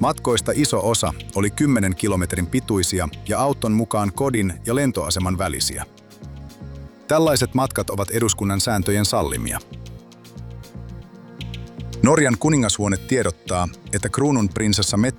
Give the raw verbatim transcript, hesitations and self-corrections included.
Matkoista iso osa oli kymmenen kilometrin pituisia ja auton mukaan kodin ja lentoaseman välisiä. Tällaiset matkat ovat eduskunnan sääntöjen sallimia. Norjan kuningashuone tiedottaa, että kruununprinsessa Mette